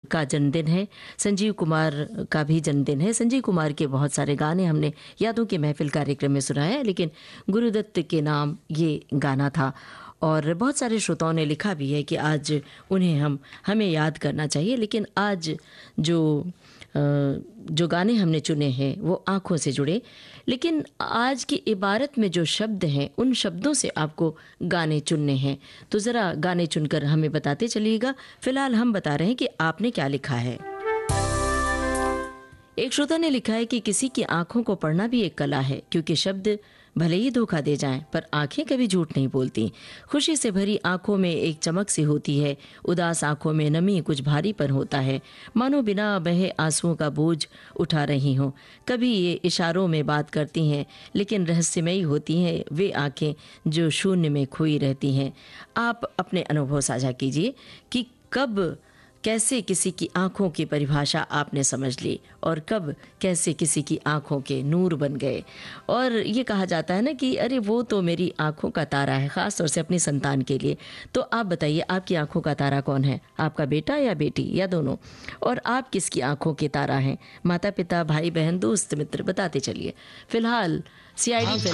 का जन्मदिन है, संजीव कुमार का भी जन्मदिन है। संजीव कुमार के बहुत सारे गाने हमने यादों की महफिल कार्यक्रम में सुनाया है, लेकिन गुरुदत्त के नाम ये गाना था। और बहुत सारे श्रोताओं ने लिखा भी है कि आज उन्हें हमें याद करना चाहिए। लेकिन आज जो गाने हमने चुने हैं वो आँखों से जुड़े, लेकिन आज की इबारत में जो शब्द हैं उन शब्दों से आपको गाने चुनने हैं। तो ज़रा गाने चुनकर हमें बताते चलिएगा। फ़िलहाल हम बता रहे हैं कि आपने क्या लिखा है। एक श्रोता ने लिखा है कि किसी की आंखों को पढ़ना भी एक कला है, क्योंकि शब्द भले ही धोखा दे जाएं पर आंखें कभी झूठ नहीं बोलती। खुशी से भरी आंखों में एक चमक सी होती है, उदास आंखों में नमी कुछ भारीपन होता है, मानो बिना बहे आंसुओं का बोझ उठा रही हों। कभी ये इशारों में बात करती हैं, लेकिन रहस्यमयी होती हैं वे आंखें जो शून्य में खोई रहती हैं। आप अपने अनुभव साझा कीजिए कि कब कैसे किसी की आंखों की परिभाषा आपने समझ ली और कब कैसे किसी की आंखों के नूर बन गए। और ये कहा जाता है ना कि अरे वो तो मेरी आंखों का तारा है, ख़ास तौर से अपनी संतान के लिए। तो आप बताइए, आपकी आंखों का तारा कौन है? आपका बेटा या बेटी या दोनों? और आप किसकी आंखों के तारा हैं? माता पिता, भाई बहन, दोस्त मित्र? बताते चलिए। फिलहाल CID